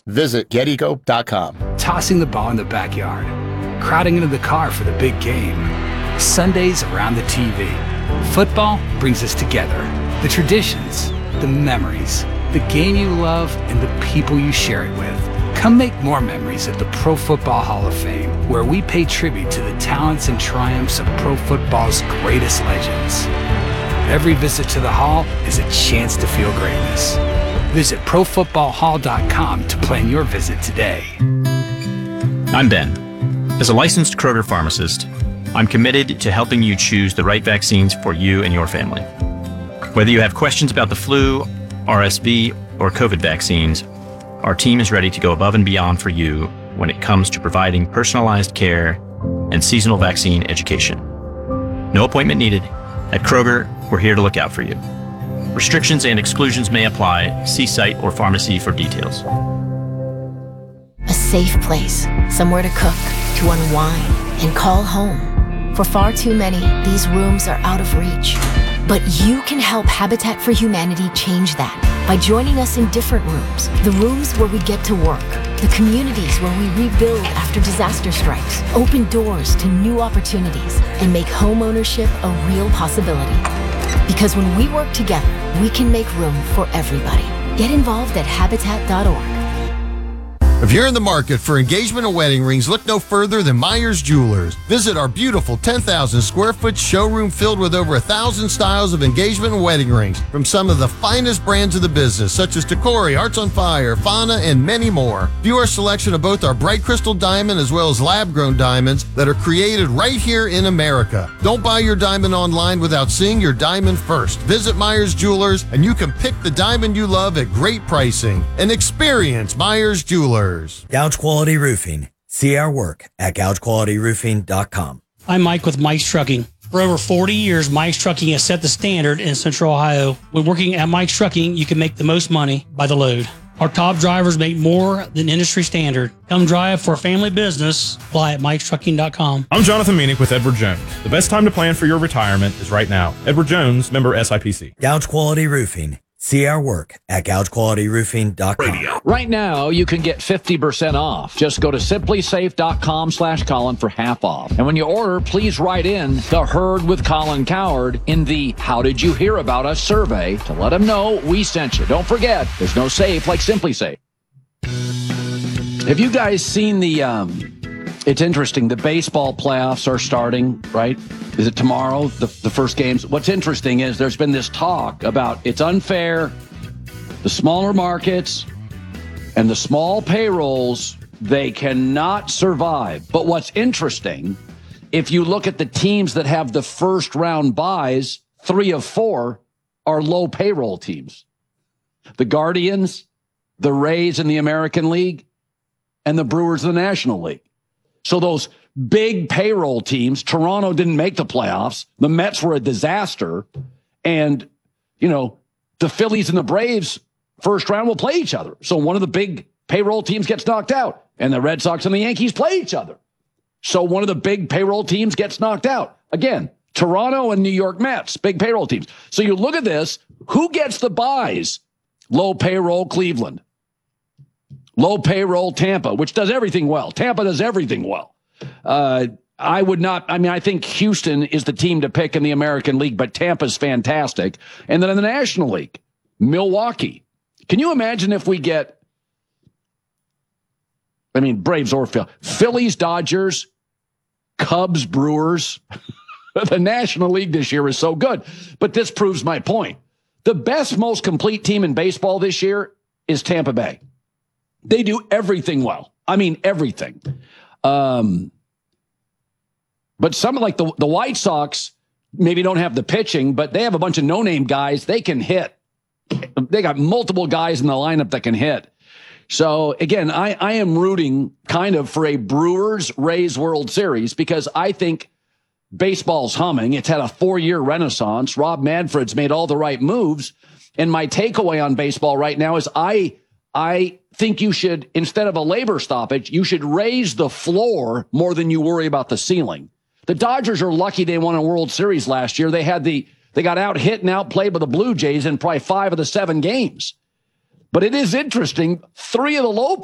Visit GetEco.com. Tossing the ball in the backyard, crowding into the car for the big game, Sundays around the TV. Football brings us together. The traditions, the memories, the game you love, and the people you share it with. Come make more memories at the Pro Football Hall of Fame, where we pay tribute to the talents and triumphs of pro football's greatest legends. Every visit to the Hall is a chance to feel greatness. Visit ProFootballHall.com to plan your visit today. I'm Ben. As a licensed Kroger pharmacist, I'm committed to helping you choose the right vaccines for you and your family. Whether you have questions about the flu, RSV, or COVID vaccines, our team is ready to go above and beyond for you when it comes to providing personalized care and seasonal vaccine education. No appointment needed. At Kroger, we're here to look out for you. Restrictions and exclusions may apply. See site or pharmacy for details. A safe place, somewhere to cook, to unwind, and call home. For far too many, these rooms are out of reach. But you can help Habitat for Humanity change that by joining us in different rooms. The rooms where we get to work, the communities where we rebuild after disaster strikes, open doors to new opportunities, and make home ownership a real possibility. Because when we work together, we can make room for everybody. Get involved at Habitat.org. If you're in the market for engagement and wedding rings, look no further than Myers Jewelers. Visit our beautiful 10,000 square foot showroom filled with over 1,000 styles of engagement and wedding rings from some of the finest brands of the business, such as Tacori, Hearts on Fire, Fauna, and many more. View our selection of both our bright crystal diamond as well as lab-grown diamonds that are created right here in America. Don't buy your diamond online without seeing your diamond first. Visit Myers Jewelers and you can pick the diamond you love at great pricing. And experience Myers Jewelers. Gouge Quality Roofing. See our work at gougequalityroofing.com. I'm Mike with Mike's Trucking. For over 40 years, Mike's Trucking has set the standard in Central Ohio. When working at Mike's Trucking, you can make the most money by the load. Our top drivers make more than industry standard. Come drive for a family business. Apply at Mike'sTrucking.com. I'm Jonathan Meanick with Edward Jones. The best time to plan for your retirement is right now. Edward Jones, member SIPC. Gouge Quality Roofing. See our work at gougequalityroofing.com. Right now, you can get 50% off. Just go to simplysafe.com/Colin for half off. And when you order, please write in the Herd with Colin Cowherd in the How Did You Hear About Us survey to let them know we sent you. Don't forget, there's no safe like Simply Safe. Have you guys seen it's interesting, the baseball playoffs are starting, right? Is it tomorrow, the first games? What's interesting is there's been this talk about it's unfair, the smaller markets and the small payrolls, they cannot survive. But what's interesting, if you look at the teams that have the first round buys, 3 of 4 are low payroll teams. The Guardians, the Rays in the American League, and the Brewers in the National League. So those big payroll teams, Toronto didn't make the playoffs. The Mets were a disaster. And, the Phillies and the Braves first round will play each other. So one of the big payroll teams gets knocked out. And the Red Sox and the Yankees play each other. So one of the big payroll teams gets knocked out. Again, Toronto and New York Mets, big payroll teams. So you look at this, who gets the buys? Low payroll Cleveland. Low payroll Tampa, which does everything well. Tampa does everything well. I think Houston is the team to pick in the American League, but Tampa's fantastic. And then in the National League, Milwaukee. Can you imagine if we get, Braves or Phillies, Dodgers, Cubs, Brewers. The National League this year is so good. But this proves my point. The best, most complete team in baseball this year is Tampa Bay. They do everything well. Everything. But some like the White Sox maybe don't have the pitching, but they have a bunch of no-name guys. They can hit. They got multiple guys in the lineup that can hit. So, again, I am rooting kind of for a Brewers-Rays World Series because I think baseball's humming. It's had a 4-year renaissance. Rob Manfred's made all the right moves. And my takeaway on baseball right now is I think you should, instead of a labor stoppage, you should raise the floor more than you worry about the ceiling. The Dodgers are lucky they won a World Series last year. They got out hit and outplayed by the Blue Jays in probably 5 of the 7 games. But it is interesting. 3 of the low